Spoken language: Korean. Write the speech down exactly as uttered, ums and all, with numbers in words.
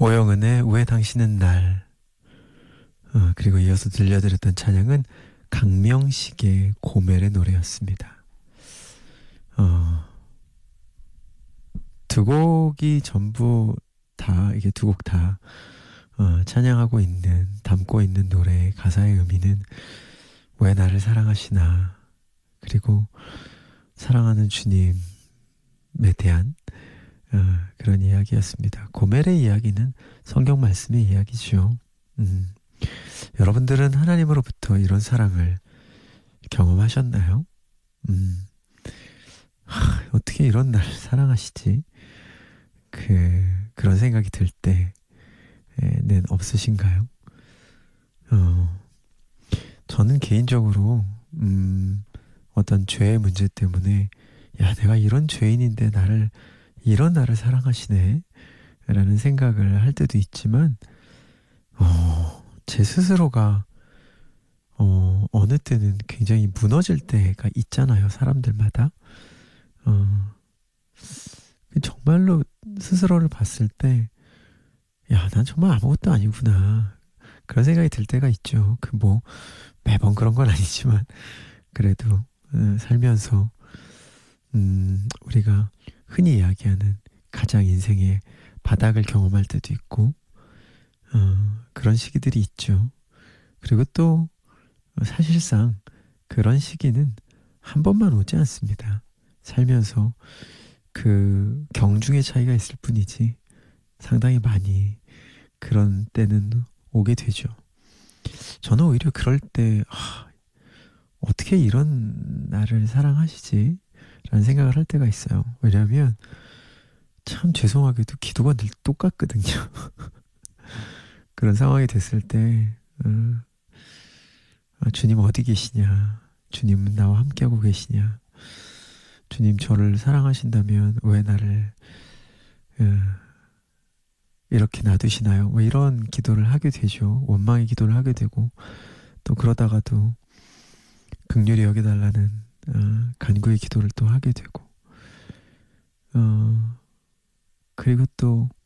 오영은의 왜 당신은 날, 어, 그리고 이어서 들려드렸던 찬양은 강명식의 고멜의 노래였습니다. 어, 두 곡이 전부 다, 이게 두 곡 다, 어, 찬양하고 있는, 담고 있는 노래의 가사의 의미는 왜 나를 사랑하시나, 그리고 사랑하는 주님에 대한 어, 그런 이야기였습니다. 고멜의 이야기는 성경 말씀의 이야기죠. 음, 여러분들은 하나님으로부터 이런 사랑을 경험하셨나요? 음, 하, 어떻게 이런 나를 사랑하시지? 그, 그런 생각이 들 때는 없으신가요? 어, 저는 개인적으로, 음, 어떤 죄의 문제 때문에, 야, 내가 이런 죄인인데 나를, 이런 나를 사랑하시네? 라는 생각을 할 때도 있지만, 어, 제 스스로가, 어, 어느 때는 굉장히 무너질 때가 있잖아요, 사람들마다. 어, 정말로 스스로를 봤을 때, 야, 난 정말 아무것도 아니구나. 그런 생각이 들 때가 있죠. 그 뭐, 매번 그런 건 아니지만, 그래도, 어, 살면서, 음, 우리가 흔히 이야기하는 가장 인생의 바닥을 경험할 때도 있고, 어, 그런 시기들이 있죠. 그리고 또, 사실상 그런 시기는 한 번만 오지 않습니다. 살면서 그 경중의 차이가 있을 뿐이지 상당히 많이 그런 때는 오게 되죠. 저는 오히려 그럴 때 하, 어떻게 이런 나를 사랑하시지? 라는 생각을 할 때가 있어요. 왜냐하면 참 죄송하게도 기도가 늘 똑같거든요. 그런 상황이 됐을 때 어, 아, 주님 어디 계시냐? 주님은 나와 함께하고 계시냐? 주님 저를 사랑하신다면 왜 나를 어, 이렇게 놔두시나요? 뭐 이런 기도를 하게 되죠. 원망의 기도를 하게 되고 또 그러다가도 긍휼히 여겨달라는 어, 간구의 기도를 또 하게 되고 어, 그리고 또